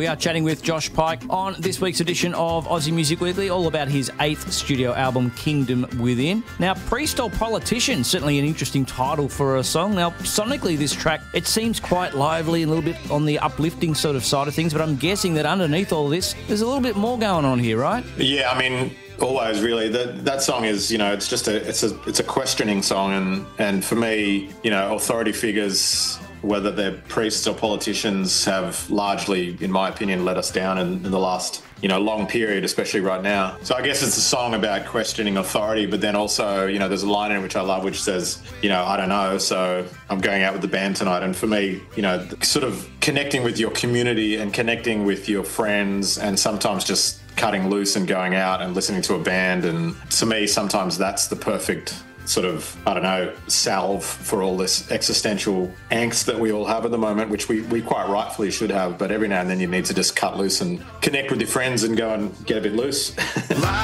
We are chatting with Josh Pike on this week's edition of Aussie Music Weekly, all about his 8th studio album, Kingdom Within. Now, Priest or Politician, certainly an interesting title for a song. Now, sonically, this track, it seems quite lively, a little bit on the uplifting sort of side of things, but I'm guessing that underneath all this, there's a little bit more going on here, right? Yeah, I mean, always really. That song is, it's just it's a questioning song, and for me, authority figures, whether they're priests or politicians, have largely, in my opinion, let us down in the last long period, especially right now. So I guess it's a song about questioning authority, but then also, there's a line in it which I love, which says, I don't know, so I'm going out with the band tonight. And for me, sort of connecting with your community and connecting with your friends, and sometimes just cutting loose and going out and listening to a band. And to me, sometimes that's the perfect sort of, salve for all this existential angst that we all have at the moment, which we quite rightfully should have. But every now and then you need to just cut loose and connect with your friends and go and get a bit loose.